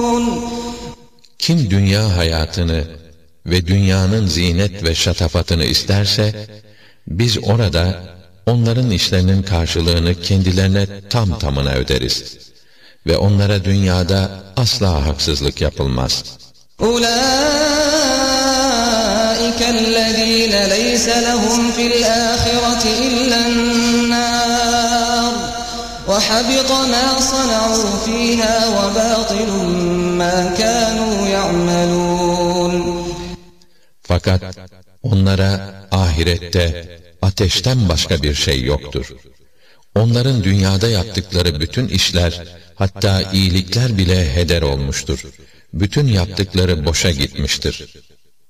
Kim dünya hayatını ve dünyanın zinet ve şatafatını isterse, biz orada onların işlerinin karşılığını kendilerine tam tamına öderiz. Ve onlara dünyada asla haksızlık yapılmaz. أُولَٰئِكَ الَّذ۪ينَ لَيْسَ لَهُمْ فِي الْآخِرَةِ إِلَّا النَّارُ وَحَبِطَ مَا صَنَعُوا فِيهَا وَبَاطِلٌ مَا كَانُوا يَعْمَلُونَ Fakat onlara ahirette ateşten başka bir şey yoktur. Onların dünyada yaptıkları bütün işler, hatta iyilikler bile heder olmuştur. Bütün yaptıkları boşa gitmiştir.